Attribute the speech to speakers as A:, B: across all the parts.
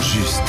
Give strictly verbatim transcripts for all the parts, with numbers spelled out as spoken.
A: juste.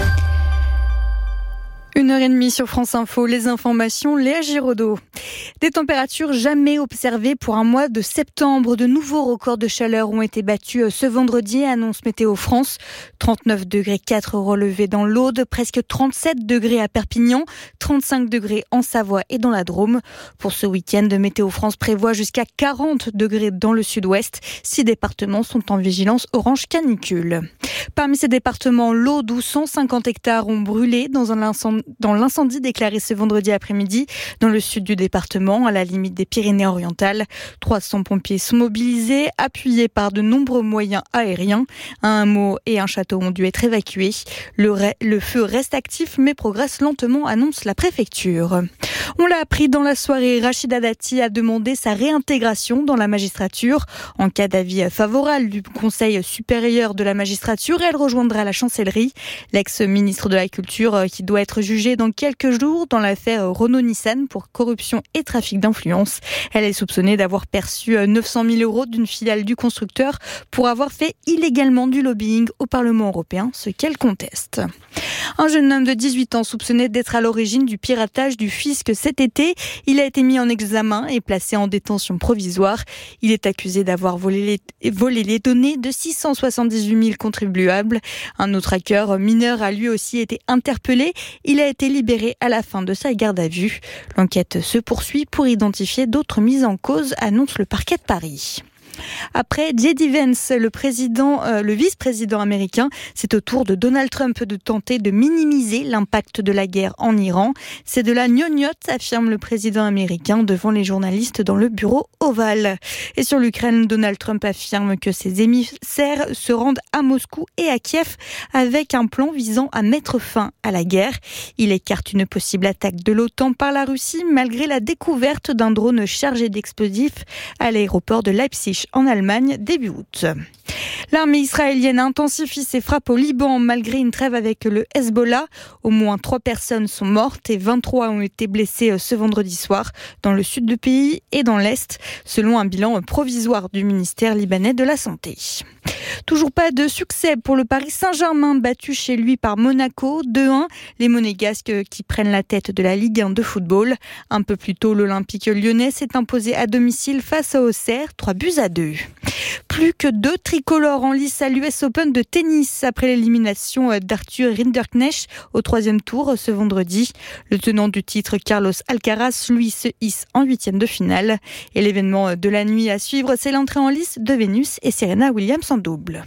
B: Une heure et demie sur France Info, les informations, Léa Giraudot. Des températures jamais observées pour un mois de septembre. De nouveaux records de chaleur ont été battus ce vendredi, annonce Météo France. trente-neuf degrés quatre relevés dans l'Aude, presque trente-sept degrés à Perpignan, trente-cinq degrés en Savoie et dans la Drôme. Pour ce week-end, Météo France prévoit jusqu'à quarante degrés dans le sud-ouest. Six départements sont en vigilance orange canicule. Parmi ces départements, l'Aude où cent cinquante hectares ont brûlé dans un incendie Dans l'incendie déclaré ce vendredi après-midi dans le sud du département, à la limite des Pyrénées-Orientales. trois cents pompiers sont mobilisés, appuyés par de nombreux moyens aériens. Un hameau et un château ont dû être évacués. Le, re- le feu reste actif mais progresse lentement, annonce la préfecture. On l'a appris dans la soirée, Rachida Dati a demandé sa réintégration dans la magistrature. En cas d'avis favorable du Conseil supérieur de la magistrature, elle rejoindra la chancellerie. L'ex-ministre de la Culture, qui doit être jugée dans quelques jours dans l'affaire Renault-Nissan pour corruption et trafic d'influence. Elle est soupçonnée d'avoir perçu neuf cent mille euros d'une filiale du constructeur pour avoir fait illégalement du lobbying au Parlement européen, ce qu'elle conteste. Un jeune homme de dix-huit ans soupçonné d'être à l'origine du piratage du fisc cet été. Il a été mis en examen et placé en détention provisoire. Il est accusé d'avoir volé les, volé les données de six cent soixante-dix-huit mille contribuables. Un autre hacker mineur a lui aussi été interpellé. Il a été libéré à la fin de sa garde à vue. L'enquête se poursuit pour identifier d'autres mises en cause, annonce le parquet de Paris. Après J D Vance, le président, euh, le vice-président américain, c'est au tour de Donald Trump de tenter de minimiser l'impact de la guerre en Iran. C'est de la gnognotte, affirme le président américain devant les journalistes dans le bureau ovale. Et sur l'Ukraine, Donald Trump affirme que ses émissaires se rendent à Moscou et à Kiev avec un plan visant à mettre fin à la guerre. Il écarte une possible attaque de l'OTAN par la Russie malgré la découverte d'un drone chargé d'explosifs à l'aéroport de Leipzig en Allemagne début août. L'armée israélienne intensifie ses frappes au Liban malgré une trêve avec le Hezbollah. Au moins trois personnes sont mortes et vingt-trois ont été blessées ce vendredi soir dans le sud du pays et dans l'est, selon un bilan provisoire du ministère libanais de la Santé. Toujours pas de succès pour le Paris Saint-Germain battu chez lui par Monaco deux un. Les Monégasques qui prennent la tête de la Ligue un de football. Un peu plus tôt, l'Olympique lyonnais s'est imposé à domicile face à Auxerre, trois buts à deux. Plus que deux tricolores en lice à l'U S Open de tennis après l'élimination d'Arthur Rinderknecht au troisième tour ce vendredi. Le tenant du titre Carlos Alcaraz, lui, se hisse en huitième de finale. Et l'événement de la nuit à suivre, c'est l'entrée en lice de Vénus et Serena Williams en double.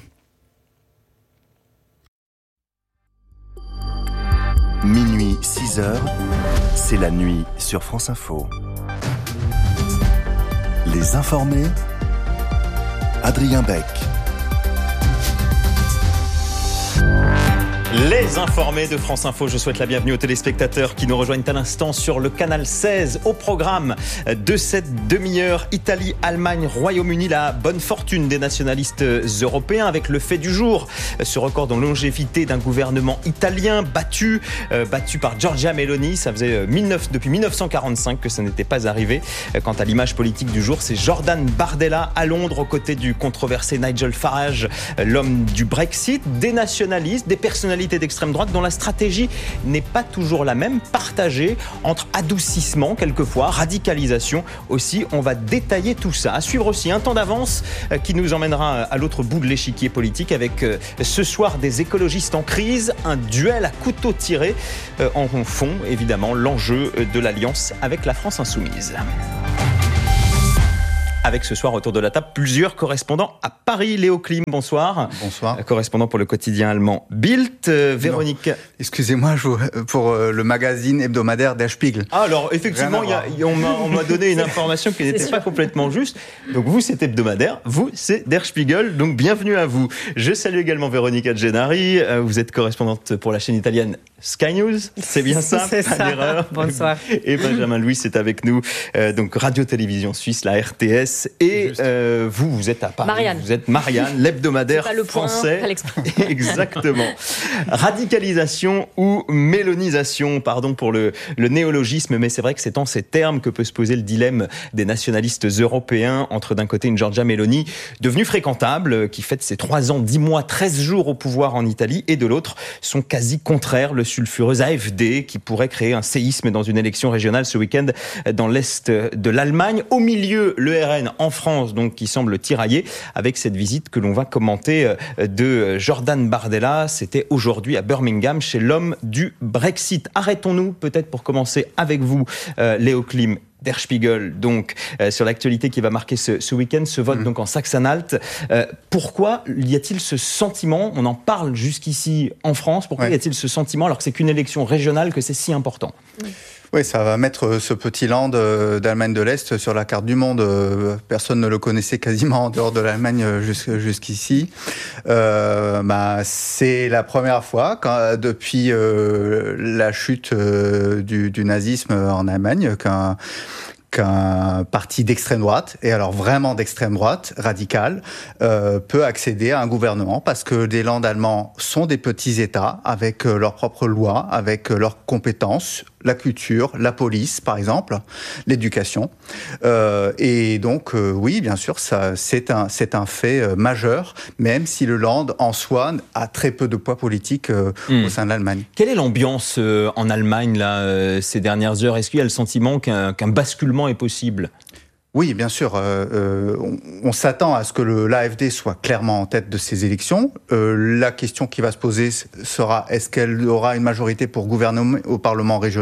A: Minuit, six heures, c'est la nuit sur France Info. Les informés, Adrien Beck.
C: Les informés de France Info, je souhaite la bienvenue aux téléspectateurs qui nous rejoignent à l'instant sur le canal seize. Au programme de cette demi-heure, Italie, Allemagne, Royaume-Uni, la bonne fortune des nationalistes européens avec le fait du jour. Ce record de longévité d'un gouvernement italien battu, euh, battu par Giorgia Meloni. Ça faisait dix-neuf, depuis dix-neuf cent quarante-cinq que ça n'était pas arrivé. Quant à l'image politique du jour, c'est Jordan Bardella à Londres aux côtés du controversé Nigel Farage, l'homme du Brexit, des nationalistes, des personnalités d'extrême droite dont la stratégie n'est pas toujours la même, partagée entre adoucissement quelquefois, radicalisation aussi. On va détailler tout ça. À suivre aussi un temps d'avance qui nous emmènera à l'autre bout de l'échiquier politique avec ce soir des écologistes en crise, un duel à couteau tiré en fond évidemment l'enjeu de l'alliance avec la France insoumise. Avec ce soir autour de la table plusieurs correspondants à Paris. Léo Klim, bonsoir.
D: Bonsoir.
C: Correspondant pour le quotidien allemand Bild. Euh, Véronique.
D: Non. Excusez-moi, je vous, pour euh, le magazine hebdomadaire Der Spiegel.
C: Ah, alors effectivement, y a, y, on, m'a, on m'a donné une information qui n'était pas complètement juste. Donc vous, c'est hebdomadaire. Vous, c'est Der Spiegel. Donc bienvenue à vous. Je salue également Véronica Gennari. Vous êtes correspondante pour la chaîne italienne Sky News. C'est bien ça.
E: C'est
C: pas
E: ça.
C: d'erreur.
E: Bonsoir.
C: Et Benjamin Louis est avec nous. Euh, donc Radio-Télévision Suisse, la R T S. Angeles et euh, vous, vous êtes à Paris.
E: Marianne.
C: Vous êtes Marianne, l'hebdomadaire
E: le
C: français.
E: Point,
C: Exactement. Radicalisation ou mélonisation, pardon pour le, le néologisme, mais c'est vrai que c'est en ces termes que peut se poser le dilemme des nationalistes européens entre d'un côté une Giorgia Meloni devenue fréquentable, qui fête ses trois ans, dix mois, treize jours au pouvoir en Italie, et de l'autre son quasi contraire, le sulfureux A F D, qui pourrait créer un séisme dans une élection régionale ce week-end dans l'est de l'Allemagne. Au milieu, le R N en France, donc, qui semble tiraillé, avec cette visite que l'on va commenter de Jordan Bardella. C'était aujourd'hui à Birmingham, chez l'homme du Brexit. Arrêtons-nous peut-être pour commencer avec vous, euh, Léo Klim. Der Spiegel, donc, euh, sur l'actualité qui va marquer ce, ce week-end, ce vote mmh. donc en Saxe-Anhalt. Euh, pourquoi y a-t-il ce sentiment, on en parle jusqu'ici en France, pourquoi ouais. y a-t-il ce sentiment, alors que c'est qu'une élection régionale, que c'est si important ? mmh.
D: Oui, ça va mettre ce petit land d'Allemagne de l'Est sur la carte du monde. Personne ne le connaissait quasiment en dehors de l'Allemagne jusqu'ici. Euh, bah, c'est la première fois quand, depuis euh, la chute euh, du, du nazisme en Allemagne qu'un qu'un parti d'extrême droite, et alors vraiment d'extrême droite, radicale, euh, peut accéder à un gouvernement, parce que les Landes allemands sont des petits États, avec euh, leurs propres lois, avec euh, leurs compétences, la culture, la police, par exemple, l'éducation. Euh, et donc, euh, oui, bien sûr, ça, c'est un, c'est un fait euh, majeur, même si le Land, en soi, a très peu de poids politique euh, mmh. au sein de l'Allemagne.
C: Quelle est l'ambiance euh, en Allemagne, là, euh, ces dernières heures ? Est-ce qu'il y a le sentiment qu'un, qu'un basculement est possible ?
D: Oui, bien sûr. Euh, euh, on, on s'attend à ce que le, l'A F D soit clairement en tête de ces élections. Euh, la question qui va se poser sera, est-ce qu'elle aura une majorité pour gouverner au Parlement régional ?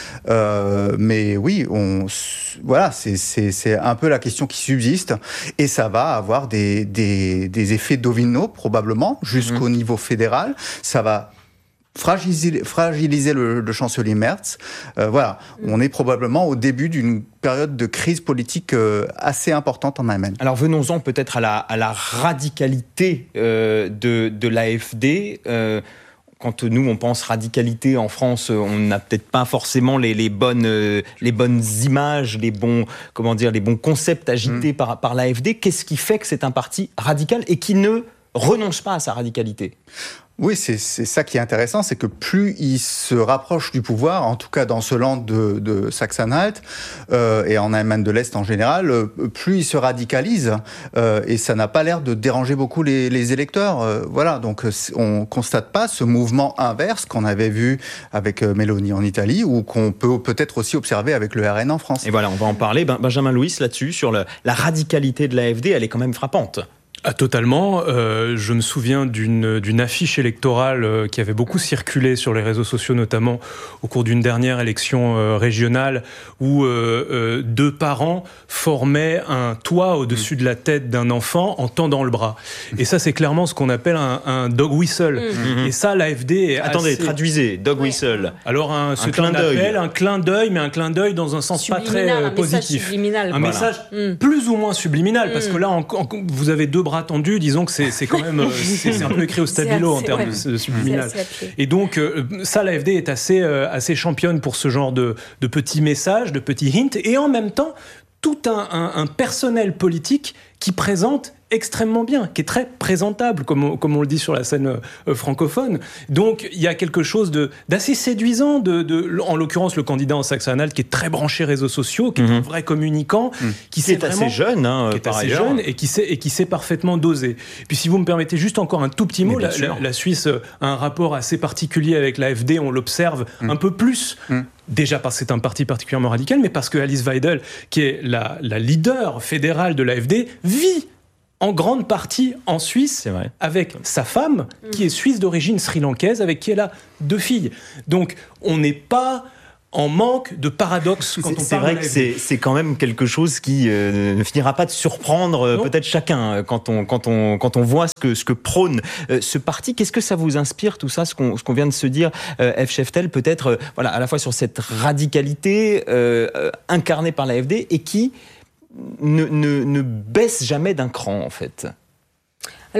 D: euh, Mais oui, on, voilà, c'est, c'est, c'est un peu la question qui subsiste. Et ça va avoir des, des, des effets domino, probablement, jusqu'au mmh. niveau fédéral. Ça va fragiliser, fragiliser le, le chancelier Merz. Euh, voilà, on est probablement au début d'une période de crise politique euh, assez importante en Allemagne.
C: Alors venons-en peut-être à la, à la radicalité euh, de, de l'A F D. Euh, quand nous, on pense radicalité en France, on n'a peut-être pas forcément les, les, bonnes, euh, les bonnes images, les bons, comment dire, les bons concepts agités mmh. par, par l'A F D. Qu'est-ce qui fait que c'est un parti radical et qui ne renonce pas à sa radicalité ?
D: Oui, c'est, c'est ça qui est intéressant, c'est que plus il se rapproche du pouvoir, en tout cas dans ce land de, de Saxe-Anhalt euh, et en Allemagne de l'Est en général, euh, plus il se radicalise euh, et ça n'a pas l'air de déranger beaucoup les, les électeurs. Euh, voilà, donc on constate pas ce mouvement inverse qu'on avait vu avec euh, Meloni en Italie ou qu'on peut peut-être aussi observer avec le R N en France.
C: Et voilà, on va en parler. Ben, Benjamin Louis, là-dessus, sur le, la radicalité de l'A F D, elle est quand même frappante.
F: Ah, totalement. Euh, je me souviens d'une, d'une affiche électorale euh, qui avait beaucoup circulé sur les réseaux sociaux, notamment au cours d'une dernière élection euh, régionale, où euh, euh, deux parents formaient un toit au-dessus mmh. de la tête d'un enfant en tendant le bras. Et ça, c'est clairement ce qu'on appelle un, un dog whistle. Mmh. Et ça, l'A F D est
C: Attendez,
F: assez...
C: traduisez, dog whistle.
F: Alors, un, c'est un clin d'œil. Appelle un clin d'œil, mais un clin d'œil dans un sens
E: subliminal,
F: pas très euh,
E: un
F: positif.
E: Message subliminal,
F: un
E: voilà.
F: message
E: mmh.
F: plus ou moins subliminal,
E: mmh.
F: parce que là, en, en, vous avez deux bras tendus, disons que c'est, c'est quand même c'est, c'est un peu écrit au stabilo assez, en termes ouais. de, de subliminal. Et donc euh, ça, l'A F D est assez euh, assez championne pour ce genre de de petits messages, de petits hints, et en même temps tout un, un, un personnel politique qui présente extrêmement bien, qui est très présentable, comme on, comme on le dit sur la scène euh, francophone. Donc, il y a quelque chose de, d'assez séduisant, de, de, en l'occurrence, le candidat en Saxe-Anhalt, qui est très branché réseaux sociaux, qui est mmh. un vrai communicant, mmh. qui,
C: qui est vraiment, assez jeune, hein,
F: qui est
C: par
F: assez
C: ailleurs.
F: jeune et qui sait, et qui sait parfaitement doser. Puis, si vous me permettez juste encore un tout petit mot, la, la, la Suisse a un rapport assez particulier avec l'A F D, on l'observe mmh. un peu plus. Mmh. Déjà parce que c'est un parti particulièrement radical, mais parce que Alice Weidel, qui est la, la leader fédérale de l'A F D, vit en grande partie en Suisse, avec sa femme, qui est suisse d'origine sri-lankaise, avec qui elle a deux filles. Donc, on n'est pas en manque de paradoxes quand
C: c'est,
F: on
C: c'est
F: parle
C: vrai
F: de
C: que c'est, c'est quand même quelque chose qui euh, ne finira pas de surprendre euh, peut-être chacun quand on, quand on, quand on voit ce que, ce que prône euh, ce parti. Qu'est-ce que ça vous inspire, tout ça, ce qu'on, ce qu'on vient de se dire, euh, F. Scheftel, peut-être euh, voilà, à la fois sur cette radicalité euh, euh, incarnée par l'A F D et qui Ne, ne, ne baisse jamais d'un cran, en fait.
E: Alors,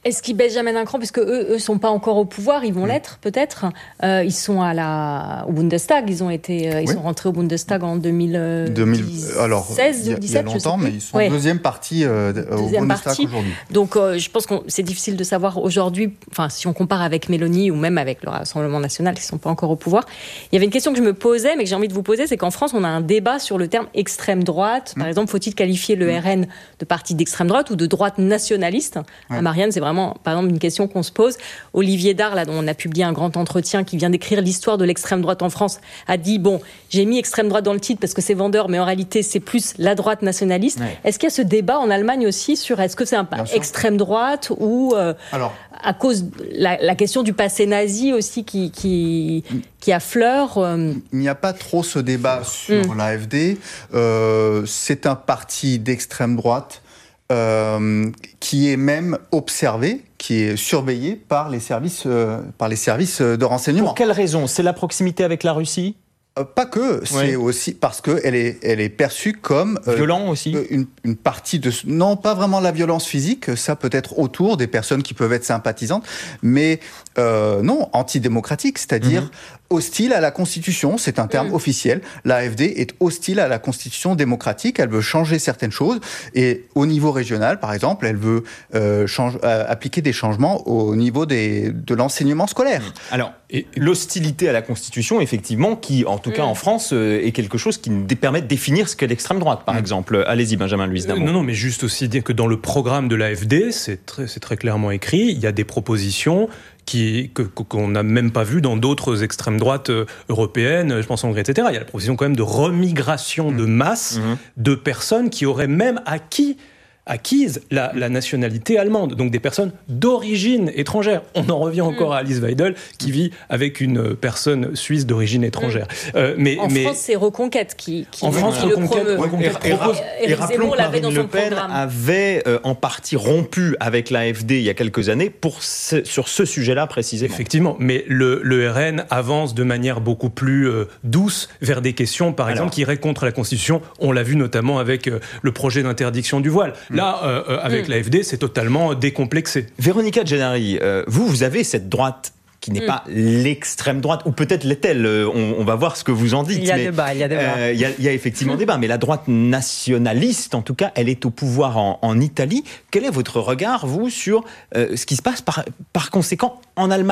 E: Est-ce qu'ils baissent jamais d'un cran, puisque eux, eux sont pas encore au pouvoir, ils vont mmh. l'être peut-être. Euh, ils sont à la au Bundestag, ils ont été, euh, ils oui. sont rentrés au Bundestag en deux mille seize,
D: alors
E: deux mille dix-sept,
D: il y a longtemps, mais ils sont ouais. deuxième partie euh, deuxième au Bundestag partie. Aujourd'hui.
E: Donc, euh, je pense que c'est difficile de savoir aujourd'hui. Enfin, si on compare avec Mélanie ou même avec le Rassemblement national, qui sont pas encore au pouvoir. Il y avait une question que je me posais, mais que j'ai envie de vous poser, c'est qu'en France, on a un débat sur le terme extrême droite. Par mmh. exemple, faut-il qualifier le mmh. R N de parti d'extrême droite ou de droite nationaliste? Ouais. À Marianne, c'est vraiment par exemple, une question qu'on se pose. Olivier Dahr, là, dont on a publié un grand entretien, qui vient d'écrire l'histoire de l'extrême droite en France, a dit, bon, j'ai mis extrême droite dans le titre parce que c'est vendeur, mais en réalité, c'est plus la droite nationaliste. Ouais. Est-ce qu'il y a ce débat en Allemagne aussi sur est-ce que c'est un extrême droite ou euh, Alors, à cause de la, la question du passé nazi aussi qui, qui, qui affleure euh...
D: Il n'y a pas trop ce débat sur mmh. l'A F D. Euh, c'est un parti d'extrême droite Euh, qui est même observé, qui est surveillé par les services, euh, par les services de renseignement.
C: Pour quelle raison ? C'est la proximité avec la Russie ?
D: Euh, pas que, c'est oui. aussi parce qu'elle est, elle est perçue comme...
C: Euh, Violent aussi
D: une, une partie de... Non, pas vraiment la violence physique, ça peut être autour des personnes qui peuvent être sympathisantes, mais euh, non, antidémocratique, c'est-à-dire mm-hmm. hostile à la Constitution, c'est un terme mmh. officiel. L'A F D est hostile à la Constitution démocratique, elle veut changer certaines choses, et au niveau régional, par exemple, elle veut euh, change, euh, appliquer des changements au niveau des, de l'enseignement scolaire.
C: Alors, et l'hostilité à la Constitution, effectivement, qui, en tout mmh. cas en France, euh, est quelque chose qui nous permet de définir ce qu'est l'extrême droite, par mmh. exemple. Allez-y, Benjamin Luis Damon.
F: Non, non, mais juste aussi dire que dans le programme de l'A F D, c'est très, c'est très clairement écrit, il y a des propositions Qui, que, qu'on n'a même pas vu dans d'autres extrêmes droites européennes, je pense en Hongrie, et cetera. Il y a la proposition quand même de remigration mmh. de masse mmh. de personnes qui auraient même acquis acquise la, la nationalité allemande, donc des personnes d'origine étrangère. On en revient encore mmh. à Alice Weidel, qui vit avec une personne suisse d'origine étrangère.
E: Mmh. Euh, mais, en mais... France, c'est Reconquête qui, qui,
C: en France,
E: qui
C: Reconquête,
E: le
C: Reconquête propose. Et, et, et rappelons que Marine Le Pen programme. avait euh, en partie rompu avec l'A F D il y a quelques années pour ce, sur ce sujet-là précisément.
F: Effectivement, mais le, le R N avance de manière beaucoup plus euh, douce vers des questions, par exemple, Alors. qui iraient contre la Constitution. On l'a vu notamment avec euh, le projet d'interdiction du voile. Là, euh, avec mmh. l'A F D, c'est totalement décomplexé.
C: Véronica Gennari, euh, vous, vous avez cette droite qui n'est mmh. pas l'extrême droite, ou peut-être l'est-elle, on, on va voir ce que vous en dites.
E: Il y a débat, il y a débat.
C: Euh, il, y a, il y a effectivement débat, mais la droite nationaliste, en tout cas, elle est au pouvoir en, en Italie. Quel est votre regard, vous, sur euh, ce qui se passe par, par conséquent en Allemagne ?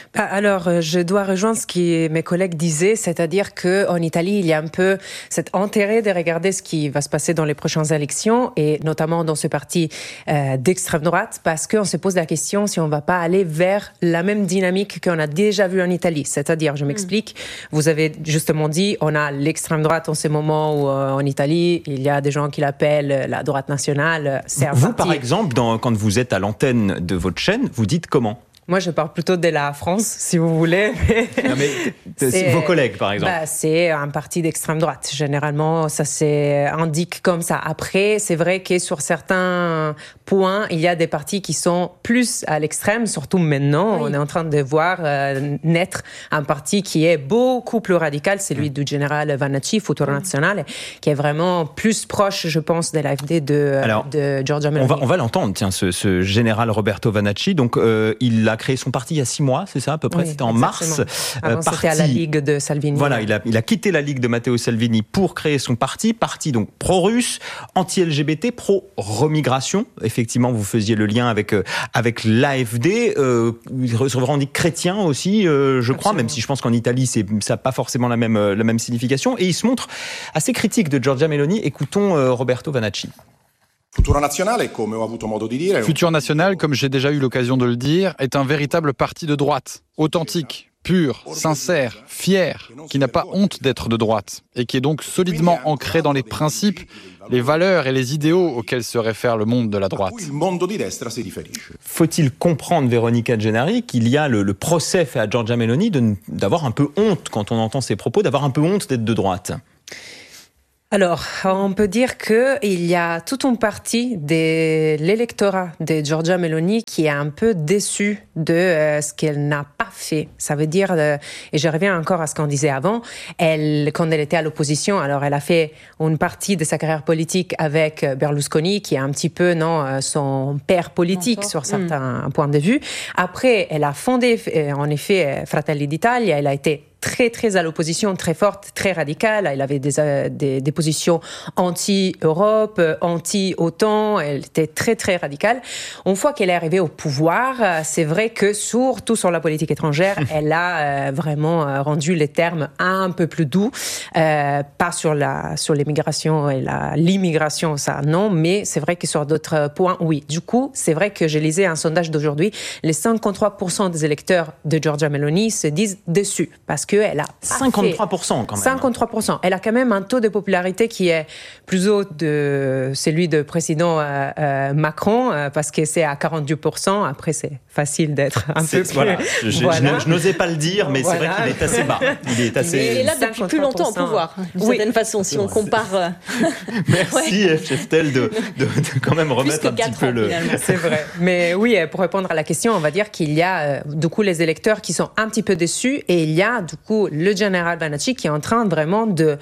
G: Alors, je dois rejoindre ce que mes collègues disaient, c'est-à-dire qu'en Italie, il y a un peu cet intérêt de regarder ce qui va se passer dans les prochaines élections, et notamment dans ce parti euh, d'extrême droite, parce qu'on se pose la question si on ne va pas aller vers la même dynamique qu'on a déjà vue en Italie. C'est-à-dire, je m'explique, mmh. vous avez justement dit, on a l'extrême droite en ce moment où euh, en Italie, il y a des gens qui l'appellent la droite nationale. C'est un
C: vous,
G: parti...
C: par exemple, dans, quand vous êtes à l'antenne de votre chaîne, vous dites comment ?
G: Moi, je parle plutôt de la France, si vous voulez.
C: Non, mais c'est vos collègues, par exemple.
G: Bah, c'est un parti d'extrême droite. Généralement, ça s'indique comme ça. Après, c'est vrai que sur certains points, il y a des partis qui sont plus à l'extrême, surtout maintenant. Oui. On est en train de voir euh, naître un parti qui est beaucoup plus radical, celui du général Vanacci, Futuro Nazionale, qui est vraiment plus proche, je pense, de l'A F D de, Alors, de Giorgia Meloni.
C: On va, on va l'entendre, tiens, ce, ce général Roberto Vanacci. Donc, euh, il a créé son parti il y a six mois, c'est ça à peu près, oui, c'était en exactement. mars.
G: Avant, euh, parti, c'était à la Ligue de Salvini.
C: Voilà, il a, il a quitté la Ligue de Matteo Salvini pour créer son parti, parti donc pro-russe, anti-L G B T, pro-remigration. Effectivement, vous faisiez le lien avec, euh, avec l'A F D, euh, il se revendique chrétien aussi, euh, je crois, Absolument. Même si je pense qu'en Italie, c'est, ça n'a pas forcément la même, la même signification. Et il se montre assez critique de Giorgia Meloni. Écoutons euh, Roberto Vanacci.
H: Futur National, comme ho avuto modo di dire,
I: Futur National, comme j'ai déjà eu l'occasion de le dire, est un véritable parti de droite, authentique, pur, sincère, fier, qui n'a pas honte d'être de droite, et qui est donc solidement ancré dans les principes, les valeurs et les idéaux auxquels se réfère le monde de la droite.
C: Faut-il comprendre, Véronica Gennari, qu'il y a le, le procès fait à Giorgia Meloni de, d'avoir un peu honte, quand on entend ses propos, d'avoir un peu honte d'être de droite ?
G: Alors, on peut dire qu'il y a toute une partie de l'électorat de Giorgia Meloni qui est un peu déçu de euh, ce qu'elle n'a pas fait. Ça veut dire, euh, et je reviens encore à ce qu'on disait avant, elle, quand elle était à l'opposition, alors elle a fait une partie de sa carrière politique avec Berlusconi, qui est un petit peu non son père politique sur certains mmh. points de vue. Après, elle a fondé, en effet, Fratelli d'Italia. Elle a été très, très à l'opposition, très forte, très radicale. Elle avait des, des, des positions anti-Europe, anti-OTAN. Elle était très, très radicale. Une fois qu'elle est arrivée au pouvoir, c'est vrai que surtout sur la politique étrangère, elle a euh, vraiment euh, rendu les termes un peu plus doux. Euh, pas sur la, sur l'immigration et la, l'immigration, ça, non. Mais c'est vrai que sur d'autres points, oui. Du coup, c'est vrai que j'ai lisé un sondage d'aujourd'hui. Les cinquante-trois pour cent des électeurs de Giorgia Meloni se disent déçus parce que elle a
C: cinquante-trois pour cent quand même.
G: cinquante-trois pour cent. Elle a quand même un taux de popularité qui est plus haut de celui de président euh, euh, Macron euh, parce que c'est à quarante-deux pour cent. Après, c'est facile d'être un c'est, peu plus...
C: Voilà. Je, voilà. je, je n'osais pas le dire, mais voilà. C'est vrai qu'il est assez bas. Il est assez...
E: Et là, depuis plus longtemps au pouvoir, d'une oui. certaine façon, si on compare...
C: Merci, ouais. F. Cheftel, de, de, de quand même remettre un petit peu ans, le...
G: Finalement. C'est vrai. Mais oui, pour répondre à la question, on va dire qu'il y a euh, du coup les électeurs qui sont un petit peu déçus et il y a du coup le général Vanacci qui est en train vraiment de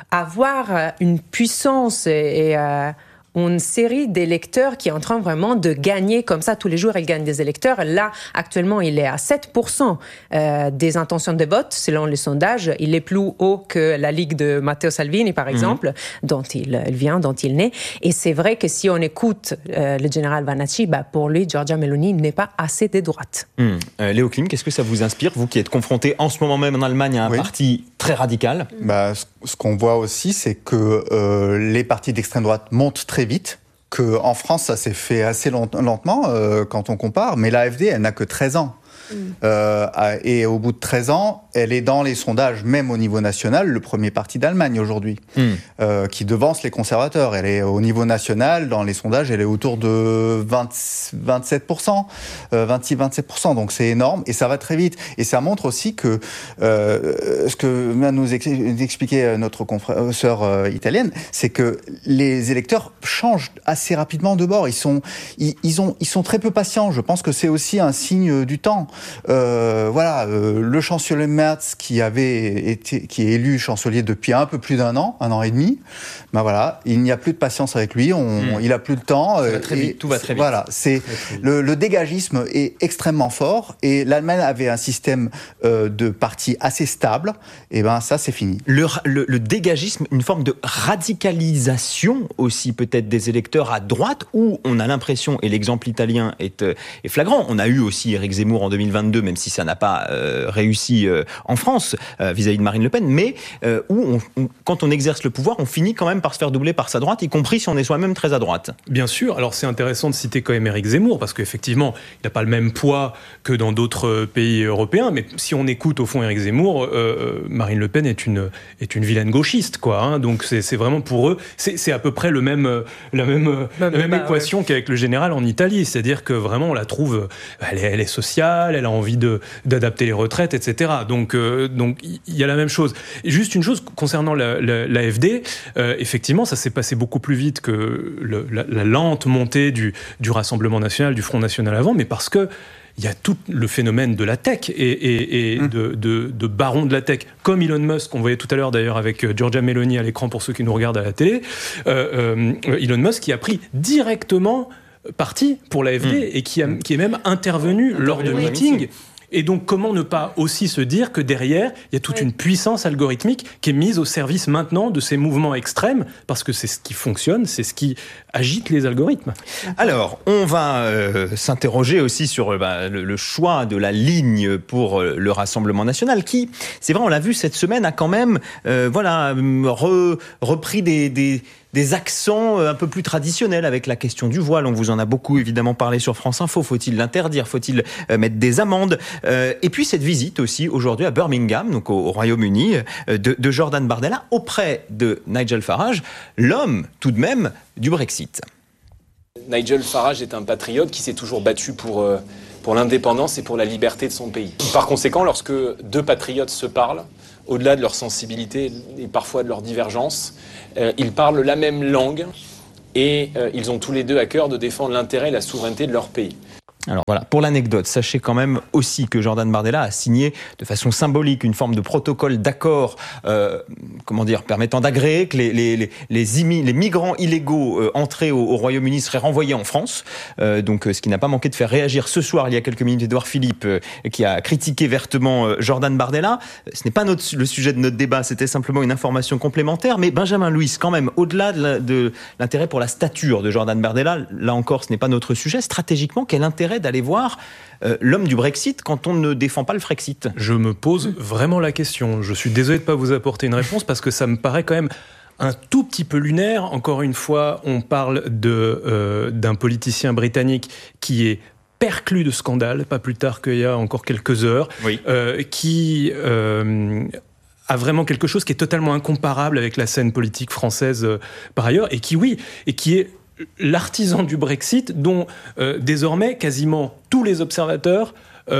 G: avoir une puissance et, et euh, une série d'électeurs qui est en train vraiment de gagner comme ça tous les jours. Elle gagne des électeurs. Là, actuellement, il est à sept pour cent euh, des intentions de vote selon les sondages. Il est plus haut que la Ligue de Matteo Salvini, par exemple, mmh. dont il, il vient, dont il naît. Et c'est vrai que si on écoute euh, le général Vanacci, bah, pour lui, Giorgia Meloni n'est pas assez de droite.
C: Mmh. Euh, Léo Klim, qu'est-ce que ça vous inspire, vous qui êtes confronté en ce moment même en Allemagne à un oui. parti très radical?
D: Bah, ce, ce qu'on voit aussi, c'est que euh, les partis d'extrême droite montent très vite, qu'en France, ça s'est fait assez lentement euh, quand on compare, mais l'A F D, elle n'a que treize ans. Mmh. Euh, et au bout de treize ans, elle est dans les sondages, même au niveau national, le premier parti d'Allemagne aujourd'hui, mmh. euh, qui devance les conservateurs. Elle est au niveau national, dans les sondages, elle est autour de vingt, vingt-sept pour cent, euh, vingt-six à vingt-sept pour cent. Donc c'est énorme et ça va très vite. Et ça montre aussi que euh, ce que vient nous expliquer notre confrère euh, italienne, c'est que les électeurs changent assez rapidement de bord. Ils sont, ils, ils ont, ils sont très peu patients. Je pense que c'est aussi un signe du temps. Euh, voilà, euh, le chancelier Merz qui avait été, qui est élu chancelier depuis un peu plus d'un an, un an et demi. Ben voilà, il n'y a plus de patience avec lui. On, mmh. Il a plus le temps.
C: Ça va très vite, tout va très vite.
D: Voilà, c'est le, le dégagisme est extrêmement fort et l'Allemagne avait un système euh, de parti assez stable. Et ben ça, c'est fini.
C: Le, le, le dégagisme, une forme de radicalisation aussi peut-être des électeurs à droite, où on a l'impression, et l'exemple italien est, euh, est flagrant. On a eu aussi Éric Zemmour en deux mille vingt-deux, même si ça n'a pas euh, réussi euh, en France euh, vis-à-vis de Marine Le Pen, mais euh, où on, on, quand on exerce le pouvoir, on finit quand même par se faire doubler par sa droite, y compris si on est soi-même très à droite.
F: Bien sûr. Alors c'est intéressant de citer quand même Éric Zemmour, parce qu'effectivement, il n'a pas le même poids que dans d'autres pays européens, mais si on écoute au fond Éric Zemmour, euh, Marine Le Pen est une, est une vilaine gauchiste, quoi. Hein, donc c'est, c'est vraiment pour eux, c'est, c'est à peu près le même, la même, même, la même bah, équation ouais. qu'avec le général en Italie, c'est-à-dire que vraiment on la trouve, elle est, elle est sociale, elle a envie de, d'adapter les retraites, et cetera. Donc, euh, donc il y a la même chose. Et juste une chose concernant la, la, l'A F D, euh, effectivement, ça s'est passé beaucoup plus vite que le, la, la lente montée du, du Rassemblement national, du Front national avant, mais parce que il y a tout le phénomène de la tech et, et, et mmh. de, de, de baron de la tech, comme Elon Musk, qu'on voyait tout à l'heure d'ailleurs avec Giorgia Meloni à l'écran pour ceux qui nous regardent à la télé. Euh, euh, Elon Musk qui a pris directement parti pour l'A F D mmh. et qui, a, qui est même intervenu mmh. lors de oui. meetings. Et donc, comment ne pas aussi se dire que derrière, il y a toute oui. une puissance algorithmique qui est mise au service maintenant de ces mouvements extrêmes, parce que c'est ce qui fonctionne, c'est ce qui agite les algorithmes.
C: Alors, on va euh, s'interroger aussi sur bah, le, le choix de la ligne pour euh, le Rassemblement national, qui, c'est vrai, on l'a vu cette semaine, a quand même euh, voilà, re, repris des... des des accents un peu plus traditionnels avec la question du voile. On vous en a beaucoup évidemment parlé sur France Info. Faut-il l'interdire? Faut-il mettre des amendes? euh, Et puis cette visite aussi aujourd'hui à Birmingham, donc au, au Royaume-Uni, de, de Jordan Bardella auprès de Nigel Farage, l'homme tout de même du Brexit.
J: Nigel Farage est un patriote qui s'est toujours battu pour, euh, pour l'indépendance et pour la liberté de son pays. Par conséquent, lorsque deux patriotes se parlent, au-delà de leur sensibilité et parfois de leur divergence, euh, ils parlent la même langue et euh, ils ont tous les deux à cœur de défendre l'intérêt et la souveraineté de leur pays.
C: Alors voilà, pour l'anecdote, sachez quand même aussi que Jordan Bardella a signé de façon symbolique une forme de protocole d'accord, euh, comment dire, permettant d'agréer que les, les, les, les, imi, les migrants illégaux euh, entrés au, au Royaume-Uni seraient renvoyés en France. Euh, donc, euh, ce qui n'a pas manqué de faire réagir ce soir, il y a quelques minutes, Édouard Philippe, euh, qui a critiqué vertement euh, Jordan Bardella. Ce n'est pas notre, le sujet de notre débat, c'était simplement une information complémentaire. Mais Benjamin Louis, quand même, au-delà de, la, de l'intérêt pour la stature de Jordan Bardella, là encore, ce n'est pas notre sujet. Stratégiquement, quel intérêt d'aller voir euh, l'homme du Brexit quand on ne défend pas le Frexit?
F: Je me pose vraiment la question. Je suis désolé de ne pas vous apporter une réponse parce que ça me paraît quand même un tout petit peu lunaire. Encore une fois, on parle de, euh, d'un politicien britannique qui est perclus de scandales, pas plus tard qu'il y a encore quelques heures, oui. euh, qui... Euh, a vraiment quelque chose qui est totalement incomparable avec la scène politique française euh, par ailleurs, et qui, oui, et qui est l'artisan du Brexit dont euh, désormais quasiment tous les observateurs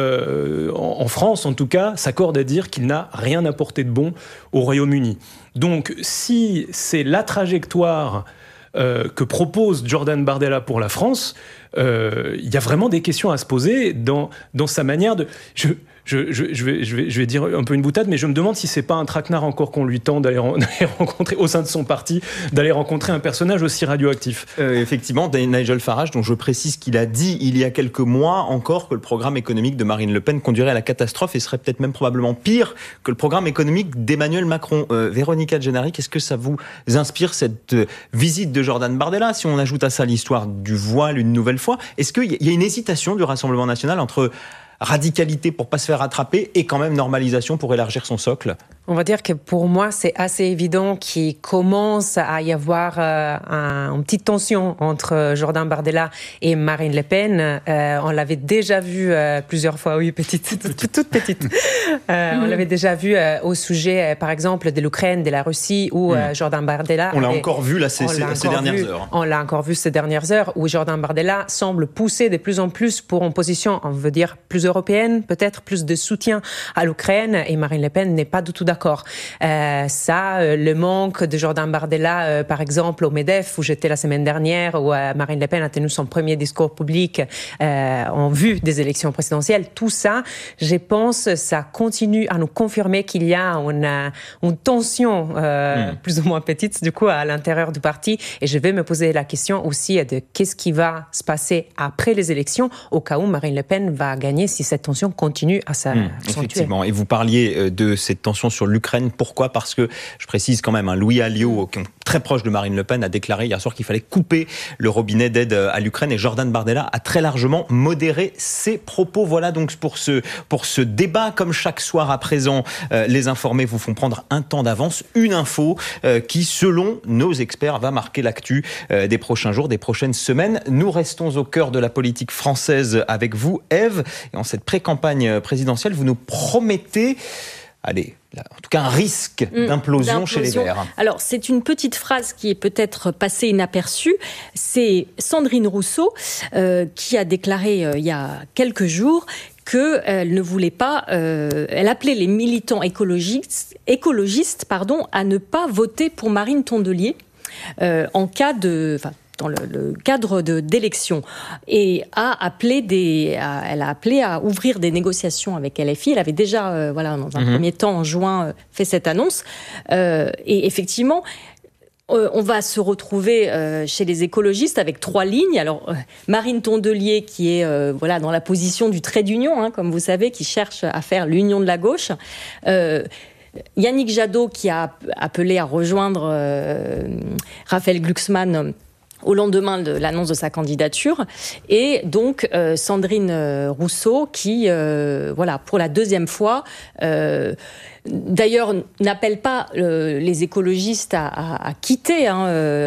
F: euh, en, en France en tout cas s'accordent à dire qu'il n'a rien apporté de bon au Royaume-Uni. Donc si c'est la trajectoire euh, que propose Jordan Bardella pour la France, euh, il y a vraiment des questions à se poser dans, dans sa manière de... Je, Je, je, je, vais, je, vais, je vais dire un peu une boutade, mais je me demande si c'est pas un traquenard encore qu'on lui tend d'aller, d'aller rencontrer au sein de son parti, d'aller rencontrer un personnage aussi radioactif.
C: Euh, effectivement, Nigel Farage, dont je précise qu'il a dit il y a quelques mois encore que le programme économique de Marine Le Pen conduirait à la catastrophe et serait peut-être même probablement pire que le programme économique d'Emmanuel Macron. Euh, Véronica Genaric, est-ce que ça vous inspire cette euh, visite de Jordan Bardella? Si on ajoute à ça l'histoire du voile une nouvelle fois, est-ce qu'il y a une hésitation du Rassemblement national entre radicalité pour pas se faire rattraper et quand même normalisation pour élargir son socle?
G: On va dire que pour moi, c'est assez évident qu'il commence à y avoir euh, un, une petite tension entre Jordan Bardella et Marine Le Pen. Euh, on l'avait déjà vu euh, plusieurs fois, oui, petite, toute, toute petite. Euh, on l'avait déjà vu euh, au sujet, euh, par exemple, de l'Ukraine, de la Russie, où euh, Jordan Bardella...
C: On l'a avait, encore vu là ces, ces, ces dernières
G: vu,
C: heures.
G: On l'a encore vu ces dernières heures, où Jordan Bardella semble pousser de plus en plus pour une position, on veut dire, plus européenne, peut-être plus de soutien à l'Ukraine, et Marine Le Pen n'est pas du tout d'accord. Euh, ça, euh, le manque de Jordan Bardella, euh, par exemple, au MEDEF, où j'étais la semaine dernière, où euh, Marine Le Pen a tenu son premier discours public euh, en vue des élections présidentielles, tout ça, je pense, ça continue à nous confirmer qu'il y a une, une tension euh, mmh. plus ou moins petite, du coup, à l'intérieur du parti. Et je vais me poser la question aussi de qu'est-ce qui va se passer après les élections, au cas où Marine Le Pen va gagner si cette tension continue à s'accentuer. Mmh,
C: effectivement. Et vous parliez de cette tension sur l'Ukraine. Pourquoi ? Parce que, je précise quand même, hein, Louis Alliot, qui est très proche de Marine Le Pen, a déclaré hier soir qu'il fallait couper le robinet d'aide à l'Ukraine, et Jordan Bardella a très largement modéré ses propos. Voilà donc pour ce, pour ce débat. Comme chaque soir à présent, euh, les informés vous font prendre un temps d'avance, une info euh, qui, selon nos experts, va marquer l'actu euh, des prochains jours, des prochaines semaines. Nous restons au cœur de la politique française avec vous, Ève, et en cette pré-campagne présidentielle, vous nous promettez... Allez, en tout cas un risque mmh, d'implosion, d'implosion chez les Verts.
E: Alors, c'est une petite phrase qui est peut-être passée inaperçue. C'est Sandrine Rousseau euh, qui a déclaré euh, il y a quelques jours qu'elle ne voulait pas... Euh, elle appelait les militants écologistes, écologistes pardon, à ne pas voter pour Marine Tondelier euh, en cas de... Enfin, dans le, le cadre de, d'élections, et a appelé des, a, elle a appelé à ouvrir des négociations avec L F I. Elle avait déjà, euh, voilà, dans un mmh. premier temps, en juin, euh, fait cette annonce. Euh, et effectivement, euh, on va se retrouver euh, chez les écologistes avec trois lignes. Alors, euh, Marine Tondelier, qui est euh, voilà, dans la position du trait d'union, hein, comme vous savez, qui cherche à faire l'union de la gauche. Euh, Yannick Jadot, qui a appelé à rejoindre euh, Raphaël Glucksmann au lendemain de l'annonce de sa candidature, et donc euh, Sandrine euh, Rousseau qui, euh, voilà, pour la deuxième fois, euh, d'ailleurs n'appelle pas euh, les écologistes à, à, à quitter, hein,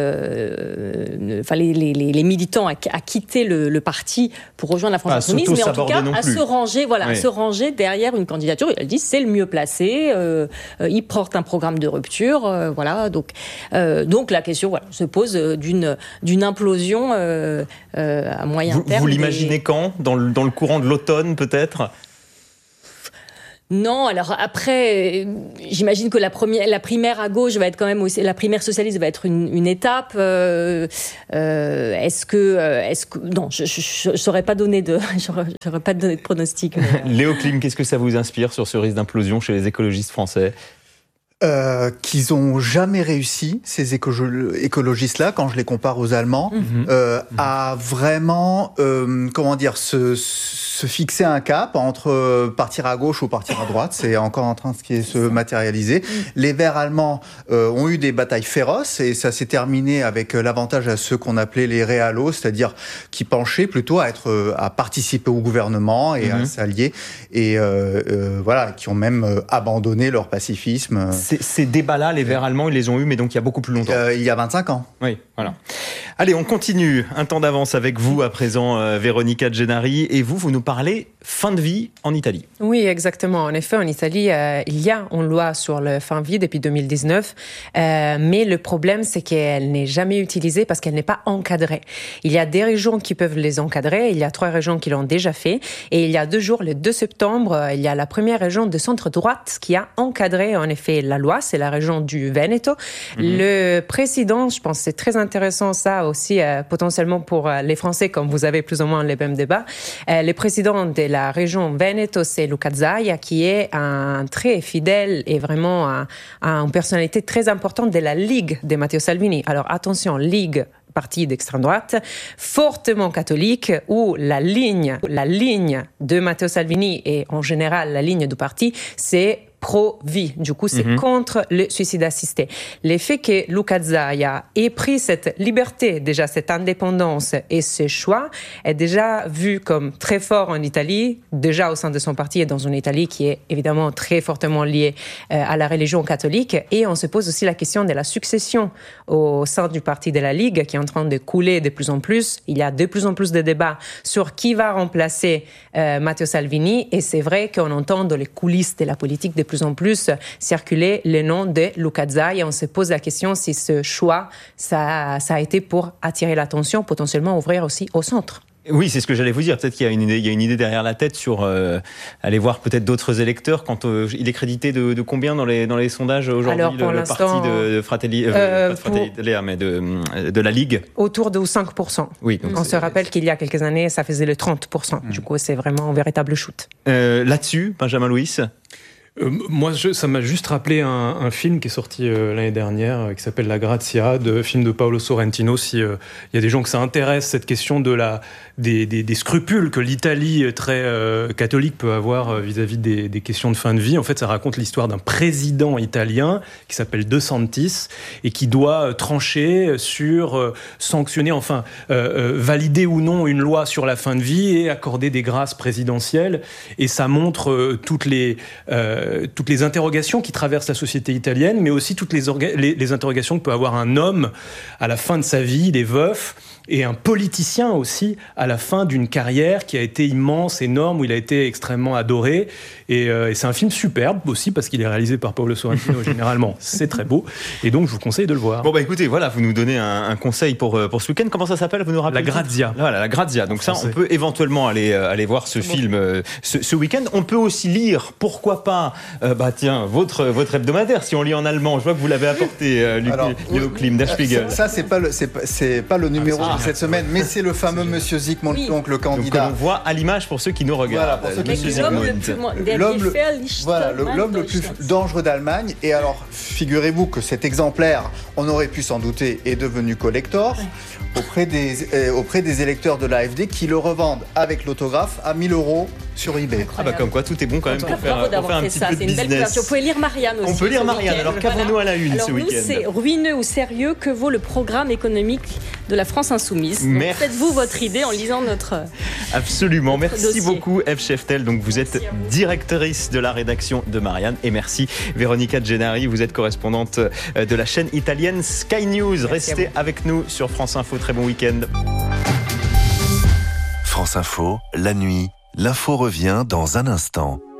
E: euh, enfin les, les, les militants à, à quitter le, le parti pour rejoindre la France Insoumise, mais en tout cas à se ranger, voilà, oui. à se ranger derrière une candidature. Elle dit c'est le mieux placé, euh, euh, il porte un programme de rupture, euh, voilà. Donc, euh, donc la question voilà, se pose d'une d'une implosion euh, euh, à moyen
C: vous,
E: terme.
C: Vous l'imaginez des... quand ? Dans le, dans le courant de l'automne, peut-être ?
E: Non, alors après, j'imagine que la, première, la primaire à gauche va être quand même aussi, la primaire socialiste va être une, une étape. Euh, euh, est-ce que, est-ce que, non, je ne saurais pas donner de, j'aurais pas donné de pronostic. Mais...
C: Léo Klim, qu'est-ce que ça vous inspire sur ce risque d'implosion chez les écologistes français ?
D: Euh, qu'ils ont jamais réussi, ces éco- écologistes-là, quand je les compare aux Allemands, mmh. euh, mmh. à vraiment, euh, comment dire, se, se fixer un cap entre partir à gauche ou partir à droite. C'est encore en train de se matérialiser. Mmh. Les Verts allemands euh, ont eu des batailles féroces et ça s'est terminé avec l'avantage à ceux qu'on appelait les réalos, c'est-à-dire qui penchaient plutôt à être, à participer au gouvernement et mmh. à s'allier et euh, euh, voilà, qui ont même euh, abandonné leur pacifisme.
C: Ces, ces débats-là, les Verts allemands, ils les ont eus, mais donc il y a beaucoup plus longtemps.
D: Euh, il y a vingt-cinq ans.
C: Oui, voilà. Allez, on continue. Un temps d'avance avec vous à présent, euh, Véronica Gennari. Et vous, vous nous parlez fin de vie en Italie.
G: Oui, exactement. En effet, en Italie, euh, il y a une loi sur le fin de vie depuis deux mille dix-neuf. Euh, mais le problème, c'est qu'elle n'est jamais utilisée parce qu'elle n'est pas encadrée. Il y a des régions qui peuvent les encadrer. Il y a trois régions qui l'ont déjà fait. Et il y a deux jours, le deux septembre, il y a la première région de centre-droite qui a encadré, en effet, la loi. C'est la région du Veneto. Mmh. Le président, je pense que c'est très intéressant ça aussi, euh, potentiellement pour euh, les Français, comme vous avez plus ou moins les mêmes débats. Euh, le président de la région Veneto, c'est Luca Zaia, qui est un très fidèle et vraiment un, un, une personnalité très importante de la Ligue de Matteo Salvini. Alors attention, Ligue, parti d'extrême droite, fortement catholique, où la ligne, la ligne de Matteo Salvini et en général la ligne du parti, c'est pro-vie. Du coup, c'est mmh. contre le suicide assisté. Le fait que Luca Zaia ait pris cette liberté, déjà cette indépendance et ce choix, est déjà vu comme très fort en Italie, déjà au sein de son parti et dans une Italie qui est évidemment très fortement liée euh, à la religion catholique. Et on se pose aussi la question de la succession au sein du parti de la Ligue, qui est en train de couler de plus en plus. Il y a de plus en plus de débats sur qui va remplacer euh, Matteo Salvini. Et c'est vrai qu'on entend dans les coulisses de la politique de plus en plus circuler le nom de Luca Zaia. On se pose la question si ce choix, ça, ça a été pour attirer l'attention, potentiellement ouvrir aussi au centre.
C: Oui, c'est ce que j'allais vous dire. Peut-être qu'il y a une idée, il y a une idée derrière la tête sur euh, aller voir peut-être d'autres électeurs. Quand euh, il est crédité de, de combien dans les dans les sondages aujourd'hui? Alors, pour le, le parti de, de Fratelli, euh, euh, pas de Fratelli Italia, mais de de la Ligue.
G: Autour de cinq pour cent.
C: Oui. Donc
G: on se rappelle qu'il y a quelques années, ça faisait le trente pour cent. Mmh. Du coup, c'est vraiment un véritable shoot.
C: Euh, là-dessus, Benjamin Louis.
F: Euh, moi, je, ça m'a juste rappelé un, un film qui est sorti euh, l'année dernière, euh, qui s'appelle La Grazia, de film de Paolo Sorrentino. Si il euh, y a des gens que ça intéresse, cette question de la des, des, des scrupules que l'Italie très euh, catholique peut avoir euh, vis-à-vis des, des questions de fin de vie. En fait, ça raconte l'histoire d'un président italien qui s'appelle De Santis et qui doit euh, trancher sur euh, sanctionner, enfin euh, euh, valider ou non une loi sur la fin de vie et accorder des grâces présidentielles. Et ça montre euh, toutes les euh, toutes les interrogations qui traversent la société italienne, mais aussi toutes les, orga- les, les interrogations que peut avoir un homme à la fin de sa vie, des veufs, et un politicien aussi à la fin d'une carrière qui a été immense, énorme, où il a été extrêmement adoré. Et, euh, et c'est un film superbe aussi parce qu'il est réalisé par Paolo Sorrentino. Généralement, c'est très beau. Et donc, je vous conseille de le voir.
C: Bon, bah écoutez, voilà, vous nous donnez un, un conseil pour, pour ce week-end. Comment ça s'appelle? Vous nous rappelez?
F: La Grazia.
C: Voilà, La Grazia. Donc ça, on peut éventuellement aller, aller voir ce bon. film euh, ce, ce week-end. On peut aussi lire, pourquoi pas, euh, bah tiens, votre, votre hebdomadaire, si on lit en allemand. Je vois que vous l'avez apporté, euh, Léo Klim, Der Spiegel.
D: Ça, c'est pas le, c'est pas, c'est pas le numéro ah, de cette semaine, mais c'est le fameux Monsieur Zygmunt, oui. donc le candidat.
C: Donc, on voit à l'image pour ceux qui nous regardent.
D: Voilà, pour ceux qui nous regardent. L'homme le, voilà, le, l'homme le plus dangereux d'Allemagne. Et alors, figurez-vous que cet exemplaire, on aurait pu s'en douter, est devenu collector auprès des, euh, auprès des électeurs de l'A F D qui le revendent avec l'autographe à mille euros sur eBay.
C: Ah bah comme quoi, tout est bon quand même pour faire, pour faire un petit ça. peu de business. C'est une belle couverture.
E: Vous pouvez lire Marianne aussi.
C: On peut lire Marianne. Alors qu'avons-nous à la une
E: alors
C: ce
E: nous,
C: week-end?
E: C'est ruineux ou sérieux, que vaut le programme économique de la France insoumise? Donc, faites-vous votre idée en lisant notre
C: Absolument.
E: Notre
C: merci
E: dossier.
C: beaucoup, Eve Scheftel. Donc vous êtes directrice de la rédaction de Marianne. Et merci, Véronica Gennari. Vous êtes correspondante de la chaîne italienne Sky News. Merci. Restez avec nous sur France Info. Très bon week-end.
A: France Info, la nuit. L'info revient dans un instant.